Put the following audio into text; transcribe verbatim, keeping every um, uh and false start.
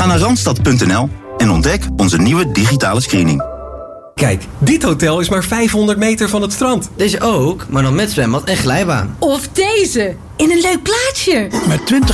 Ga naar randstad punt n l en ontdek onze nieuwe digitale screening. Kijk, dit hotel is maar vijfhonderd meter van het strand. Deze ook, maar dan met zwembad en glijbaan. Of deze, in een leuk plaatsje. Met twintig